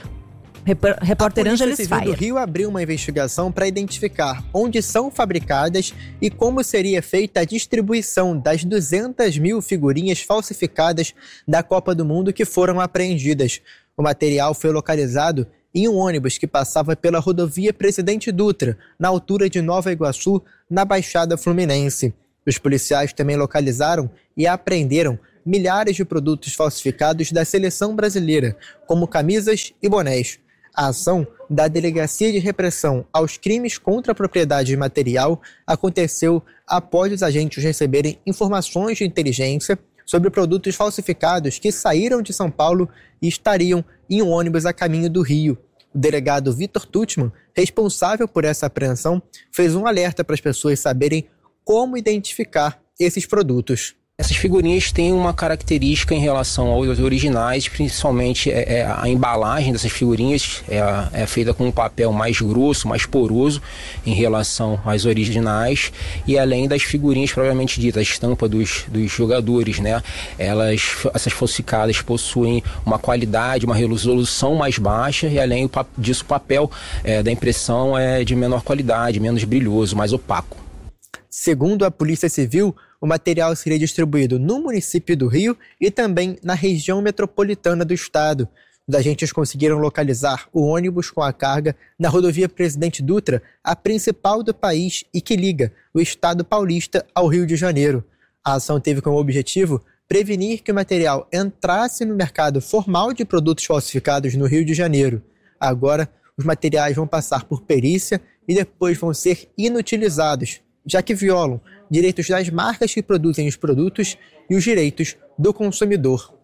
Repórter Ângelo Sfayer.
A Polícia Civil do Rio abriu uma investigação para identificar onde são fabricadas e como seria feita a distribuição das 200 mil figurinhas falsificadas da Copa do Mundo que foram apreendidas. O material foi localizado em um ônibus que passava pela rodovia Presidente Dutra, na altura de Nova Iguaçu, na Baixada Fluminense. Os policiais também localizaram e apreenderam milhares de produtos falsificados da seleção brasileira, como camisas e bonés. A ação da Delegacia de Repressão aos Crimes contra a Propriedade Material aconteceu após os agentes receberem informações de inteligência sobre produtos falsificados que saíram de São Paulo e estariam em um ônibus a caminho do Rio. O delegado Vitor Tuchman, responsável por essa apreensão, fez um alerta para as pessoas saberem como identificar esses produtos.
Essas figurinhas têm uma característica em relação aos originais, principalmente a embalagem dessas figurinhas é feita com um papel mais grosso, mais poroso em relação às originais, e além das figurinhas propriamente ditas, a estampa dos jogadores, né? Essas falsificadas possuem uma qualidade, uma resolução mais baixa, e além disso o papel da impressão é de menor qualidade, menos brilhoso, mais opaco.
Segundo a Polícia Civil, o material seria distribuído no município do Rio e também na região metropolitana do estado. Os agentes conseguiram localizar o ônibus com a carga na rodovia Presidente Dutra, a principal do país e que liga o estado paulista ao Rio de Janeiro. A ação teve como objetivo prevenir que o material entrasse no mercado formal de produtos falsificados no Rio de Janeiro. Agora, os materiais vão passar por perícia e depois vão ser inutilizados, já que violam direitos das marcas que produzem os produtos e os direitos do consumidor.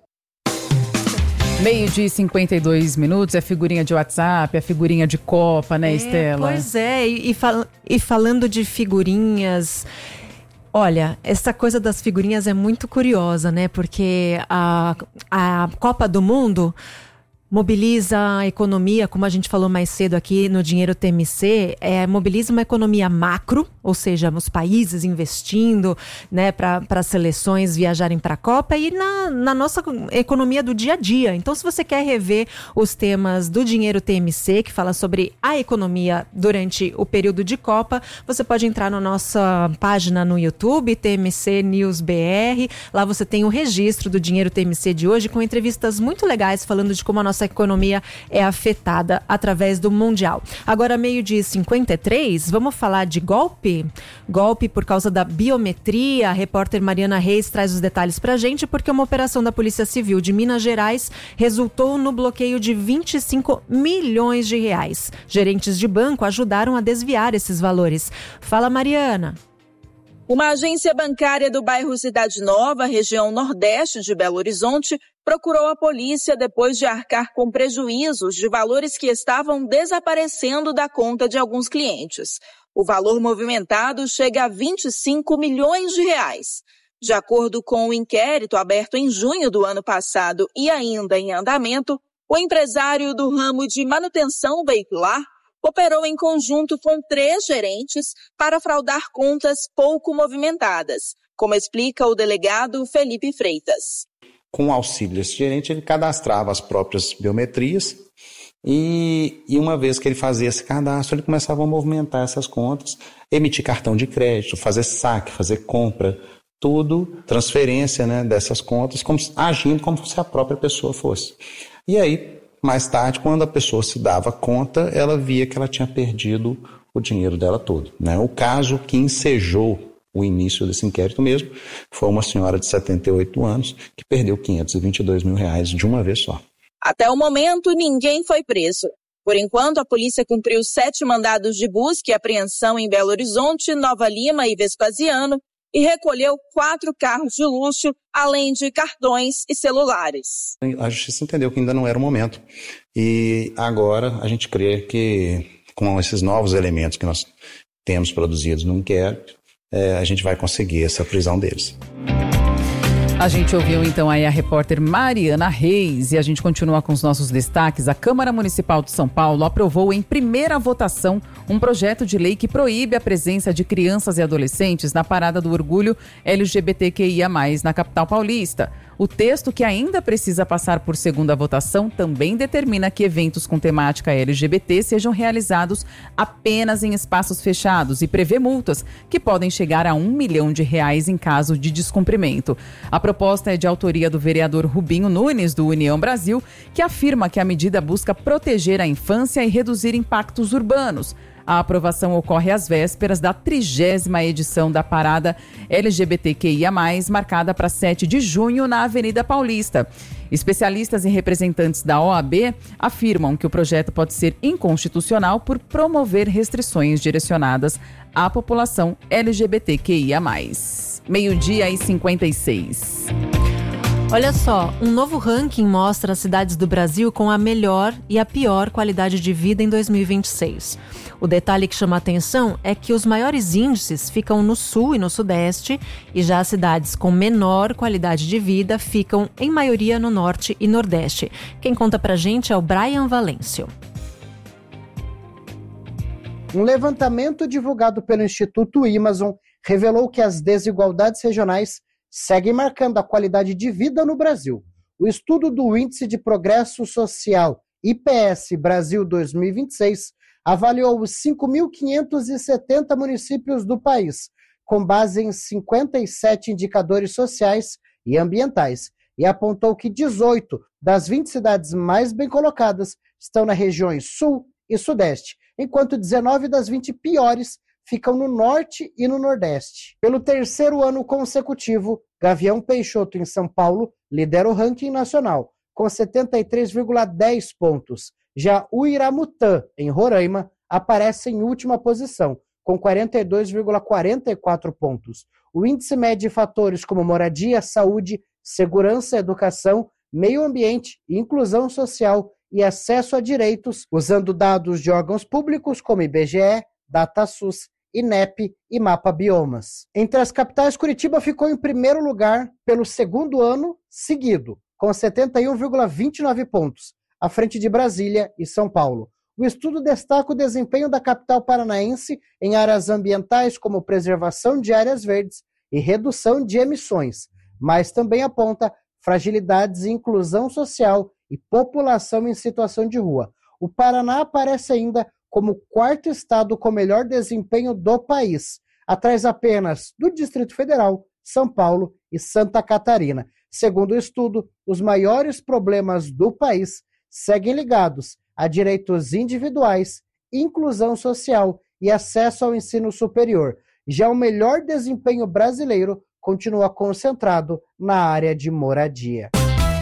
12:52, é figurinha de WhatsApp, é figurinha de Copa, né, Estela?
Pois é, e falando de figurinhas... Olha, essa coisa das figurinhas é muito curiosa, né? Porque a Copa do Mundo mobiliza a economia, como a gente falou mais cedo aqui no Dinheiro TMC, mobiliza uma economia macro, ou seja, os países investindo, né, para as seleções viajarem para a Copa, e na nossa economia do dia a dia. Então, se você quer rever os temas do Dinheiro TMC, que fala sobre a economia durante o período de Copa, você pode entrar na nossa página no YouTube, TMC News BR. Lá você tem o registro do Dinheiro TMC de hoje, com entrevistas muito legais falando de como a nossa economia é afetada através do Mundial. Agora, 12:53, vamos falar de golpe? Golpe por causa da biometria. A repórter Mariana Reis traz os detalhes pra gente, porque uma operação da Polícia Civil de Minas Gerais resultou no bloqueio de 25 milhões de reais. Gerentes de banco ajudaram a desviar esses valores. Fala, Mariana.
Uma agência bancária do bairro Cidade Nova, região nordeste de Belo Horizonte, procurou a polícia depois de arcar com prejuízos de valores que estavam desaparecendo da conta de alguns clientes. O valor movimentado chega a 25 milhões de reais. De acordo com o inquérito aberto em junho do ano passado e ainda em andamento, o empresário do ramo de manutenção veicular operou em conjunto com 3 gerentes para fraudar contas pouco movimentadas, como explica o delegado Felipe Freitas.
Com o auxílio desse gerente, ele cadastrava as próprias biometrias e uma vez que ele fazia esse cadastro, ele começava a movimentar essas contas, emitir cartão de crédito, fazer saque, fazer compra, tudo, transferência, né, dessas contas, agindo como se a própria pessoa fosse. E aí, mais tarde, quando a pessoa se dava conta, ela via que ela tinha perdido o dinheiro dela todo, né? O caso que ensejou o início desse inquérito mesmo, foi uma senhora de 78 anos que perdeu R$522 mil de uma vez só.
Até o momento, ninguém foi preso. Por enquanto, a polícia cumpriu 7 mandados de busca e apreensão em Belo Horizonte, Nova Lima e Vespasiano e recolheu 4 carros de luxo, além de cartões e celulares.
A justiça entendeu que ainda não era o momento e agora a gente crê que com esses novos elementos que nós temos produzidos no inquérito, a gente vai conseguir essa prisão deles.
A gente ouviu então aí a repórter Mariana Reis e a gente continua com os nossos destaques. A Câmara Municipal de São Paulo aprovou em primeira votação um projeto de lei que proíbe a presença de crianças e adolescentes na Parada do Orgulho LGBTQIA+, na capital paulista. O texto, que ainda precisa passar por segunda votação, também determina que eventos com temática LGBT sejam realizados apenas em espaços fechados e prevê multas que podem chegar a R$1 milhão em caso de descumprimento. A proposta é de autoria do vereador Rubinho Nunes, do União Brasil, que afirma que a medida busca proteger a infância e reduzir impactos urbanos. A aprovação ocorre às vésperas da 30ª edição da Parada LGBTQIA+, marcada para 7 de junho na Avenida Paulista. Especialistas e representantes da OAB afirmam que o projeto pode ser inconstitucional por promover restrições direcionadas à população LGBTQIA+. 12h56.
Olha só, um novo ranking mostra as cidades do Brasil com a melhor e a pior qualidade de vida em 2026. O detalhe que chama a atenção é que os maiores índices ficam no sul e no sudeste, e já as cidades com menor qualidade de vida ficam, em maioria, no norte e nordeste. Quem conta pra gente é o Brian Valêncio.
Um levantamento divulgado pelo Instituto Amazon revelou que as desigualdades regionais seguem marcando a qualidade de vida no Brasil. O estudo do Índice de Progresso Social IPS Brasil 2026 avaliou os 5.570 municípios do país, com base em 57 indicadores sociais e ambientais, e apontou que 18 das 20 cidades mais bem colocadas estão nas regiões Sul e Sudeste, enquanto 19 das 20 piores ficam no Norte e no Nordeste. Pelo 3º ano consecutivo, Gavião Peixoto, em São Paulo, lidera o ranking nacional, com 73,10 pontos. Já Uiramutã, em Roraima, aparece em última posição, com 42,44 pontos. O índice mede fatores como moradia, saúde, segurança, educação, meio ambiente, inclusão social e acesso a direitos, usando dados de órgãos públicos como IBGE, DataSUS, INEP e Mapa Biomas. Entre as capitais, Curitiba ficou em primeiro lugar pelo 2º ano seguido, com 71,29 pontos, à frente de Brasília e São Paulo. O estudo destaca o desempenho da capital paranaense em áreas ambientais como preservação de áreas verdes e redução de emissões, mas também aponta fragilidades em inclusão social e população em situação de rua. O Paraná aparece ainda como o 4º estado com melhor desempenho do país, atrás apenas do Distrito Federal, São Paulo e Santa Catarina. Segundo o estudo, os maiores problemas do país seguem ligados a direitos individuais, inclusão social e acesso ao ensino superior. Já o melhor desempenho brasileiro continua concentrado na área de moradia.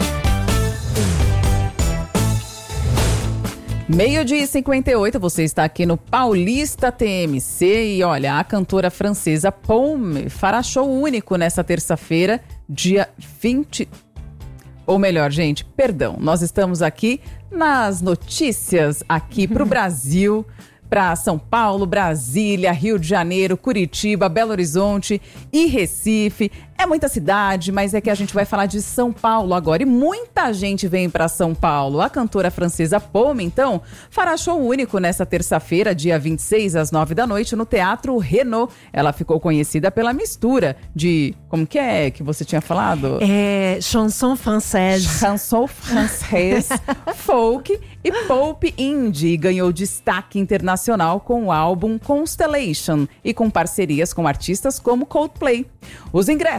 12h58, você está aqui no Paulista TMC e olha, a cantora francesa Paume fará show único nessa terça-feira, dia 20... Ou melhor, gente, perdão, nós estamos aqui nas notícias aqui para o Brasil, para São Paulo, Brasília, Rio de Janeiro, Curitiba, Belo Horizonte e Recife. É muita cidade, mas é que a gente vai falar de São Paulo agora. E muita gente vem para São Paulo. A cantora francesa Paume, então, fará show único nesta terça-feira, dia 26, às 9 da noite, no Teatro Renault. Ela ficou conhecida pela mistura de... Como que é que você tinha falado?
Chanson française.
Chanson française, folk e pop indie. Ganhou destaque internacional com o álbum Constellation e com parcerias com artistas como Coldplay. Os ingressos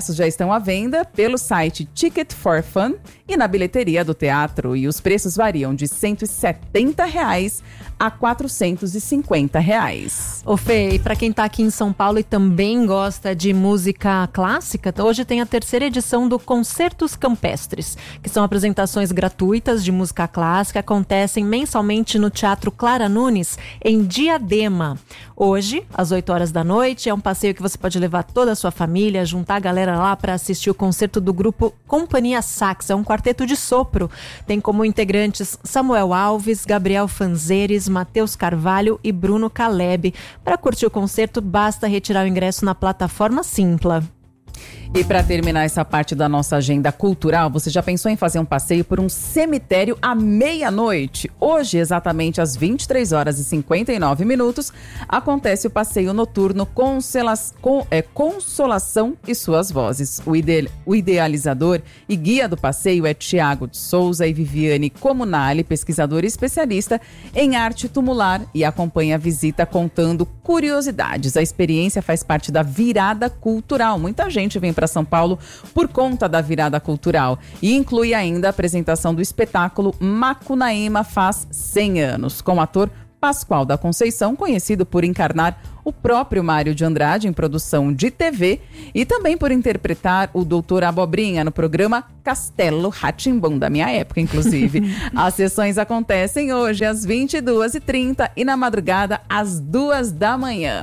ingressos já estão à venda pelo site Ticket for Fun e na bilheteria do teatro. E os preços variam de R$ 170 a R$ 450.
Ô Fê, e para quem tá aqui em São Paulo e também gosta de música clássica, hoje tem a 3ª edição do Concertos Campestres, que são apresentações gratuitas de música clássica, acontecem mensalmente no Teatro Clara Nunes, em Diadema. Hoje, às 8 horas da noite, é um passeio que você pode levar toda a sua família, juntar a galera lá para assistir o concerto do grupo Companhia Sax, é um quarteto de sopro. Tem como integrantes Samuel Alves, Gabriel Fanzeres, Matheus Carvalho e Bruno Caleb. Para curtir o concerto, basta retirar o ingresso na plataforma Simpla.
E para terminar essa parte da nossa agenda cultural, você já pensou em fazer um passeio por um cemitério à meia-noite? Hoje, exatamente às 23h59, acontece o passeio noturno Consolação e Suas Vozes. O idealizador e guia do passeio é Tiago de Souza e Viviane Comunale, pesquisador e especialista em arte tumular, e acompanha a visita contando curiosidades. A experiência faz parte da virada cultural. Muita gente vem para São Paulo por conta da virada cultural e inclui ainda a apresentação do espetáculo Macunaíma Faz 100 Anos, com o ator Pascoal da Conceição, conhecido por encarnar o próprio Mário de Andrade em produção de TV e também por interpretar o Doutor Abobrinha no programa Castelo Rá-Tim-Bum, da minha época, inclusive. As sessões acontecem hoje às 22h30 e na madrugada às 2h.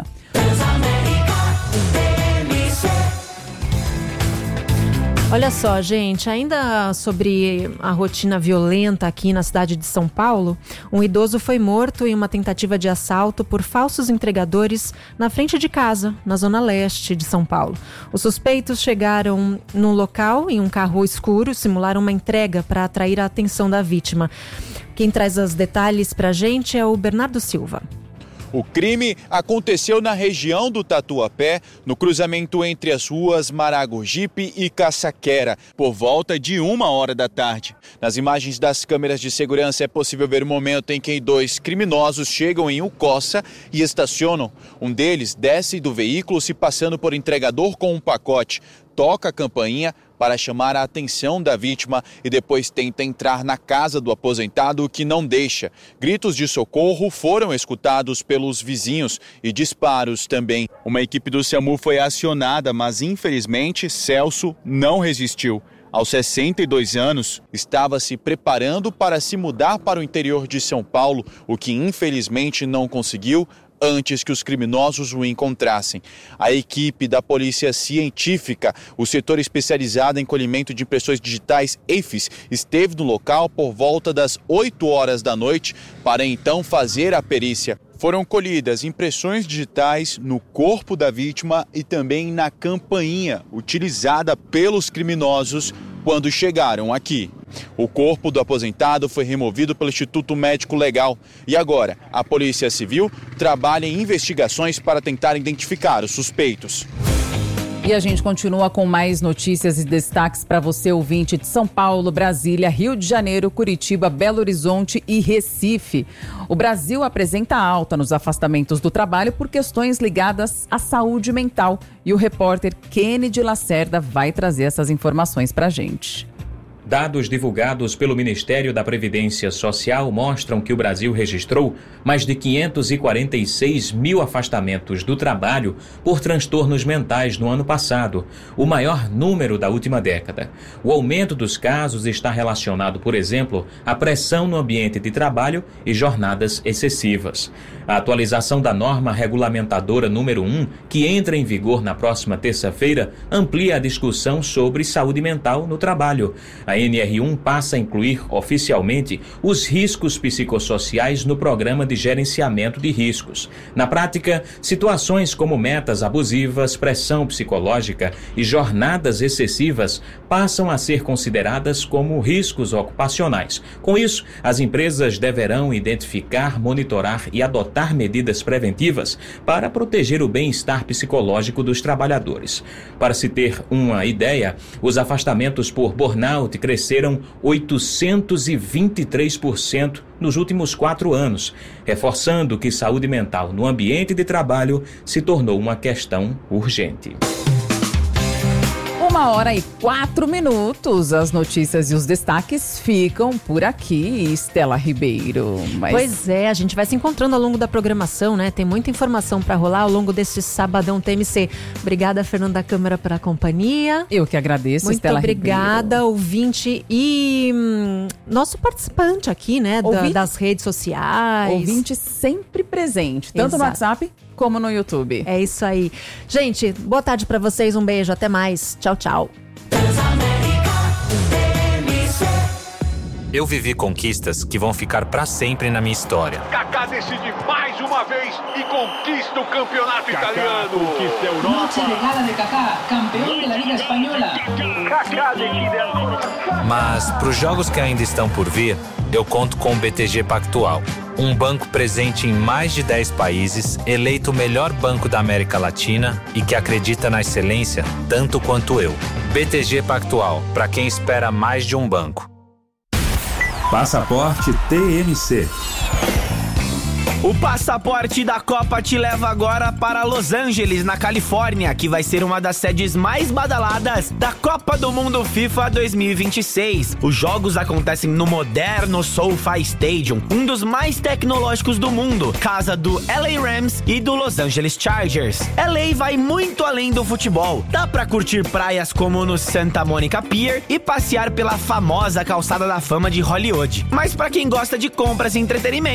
Olha só, gente, ainda sobre a rotina violenta aqui na cidade de São Paulo, um idoso foi morto em uma tentativa de assalto por falsos entregadores na frente de casa, na zona leste de São Paulo. Os suspeitos chegaram no local em um carro escuro e simularam uma entrega para atrair a atenção da vítima. Quem traz os detalhes para a gente é o Bernardo Silva.
O crime aconteceu na região do Tatuapé, no cruzamento entre as ruas Maragogipe e Caçaquera, por volta de 1h da tarde. Nas imagens das câmeras de segurança é possível ver o momento em que 2 criminosos chegam em Ucossa e estacionam. Um deles desce do veículo se passando por entregador com um pacote, toca a campainha para chamar a atenção da vítima e depois tenta entrar na casa do aposentado, o que não deixa. Gritos de socorro foram escutados pelos vizinhos e disparos também. Uma equipe do SAMU foi acionada, mas infelizmente Celso não resistiu. Aos 62 anos, estava se preparando para se mudar para o interior de São Paulo, o que infelizmente não conseguiu antes que os criminosos o encontrassem. A equipe da Polícia Científica, o setor especializado em colhimento de impressões digitais, EIFES, esteve no local por volta das 8h da noite para então fazer a perícia. Foram colhidas impressões digitais no corpo da vítima e também na campainha utilizada pelos criminosos quando chegaram aqui. O corpo do aposentado foi removido pelo Instituto Médico Legal e agora a Polícia Civil trabalha em investigações para tentar identificar os suspeitos.
E a gente continua com mais notícias e destaques para você, ouvinte de São Paulo, Brasília, Rio de Janeiro, Curitiba, Belo Horizonte e Recife. O Brasil apresenta alta nos afastamentos do trabalho por questões ligadas à saúde mental. E o repórter Kennedy Lacerda vai trazer essas informações para a gente.
Dados divulgados pelo Ministério da Previdência Social mostram que o Brasil registrou mais de 546 mil afastamentos do trabalho por transtornos mentais no ano passado, o maior número da última década. O aumento dos casos está relacionado, por exemplo, à pressão no ambiente de trabalho e jornadas excessivas. A atualização da norma regulamentadora número 1, que entra em vigor na próxima terça-feira, amplia a discussão sobre saúde mental no trabalho. A NR1 passa a incluir oficialmente os riscos psicossociais no programa de gerenciamento de riscos. Na prática, situações como metas abusivas, pressão psicológica e jornadas excessivas passam a ser consideradas como riscos ocupacionais. Com isso, as empresas deverão identificar, monitorar e adotar medidas preventivas para proteger o bem-estar psicológico dos trabalhadores. Para se ter uma ideia, os afastamentos por burnout cresceram 823% nos últimos 4 anos, reforçando que saúde mental no ambiente de trabalho se tornou uma questão urgente.
1h04. As notícias e os destaques ficam por aqui, Estela Ribeiro.
Pois é, a gente vai se encontrando ao longo da programação, né? Tem muita informação para rolar ao longo deste sabadão TMC. Obrigada, Fernanda Câmara, pela companhia.
Eu que agradeço, Estela Ribeiro.
Muito obrigada, ouvinte e nosso participante aqui, né? Das redes sociais.
Ouvinte sempre presente, tanto no WhatsApp como no YouTube.
É isso aí. Gente, boa tarde pra vocês, um beijo, até mais. Tchau, tchau.
Eu vivi conquistas que vão ficar pra sempre na minha história.
Kaká decide mais uma vez e conquista o campeonato italiano. Conquista a Europa.
Noche de gala de Kaká, campeão da Liga Espanhola.
Kaká decide.
Mas pros jogos que ainda estão por vir, eu conto com o BTG Pactual. Um banco presente em mais de 10 países, eleito o melhor banco da América Latina e que acredita na excelência tanto quanto eu. BTG Pactual, para quem espera mais de um banco.
Passaporte TMC.
O passaporte da Copa te leva agora para Los Angeles, na Califórnia, que vai ser uma das sedes mais badaladas da Copa do Mundo FIFA 2026. Os jogos acontecem no moderno SoFi Stadium, um dos mais tecnológicos do mundo, casa do LA Rams e do Los Angeles Chargers. LA vai muito além do futebol. Dá pra curtir praias como no Santa Monica Pier e passear pela famosa calçada da fama de Hollywood. Mas pra quem gosta de compras e entretenimento,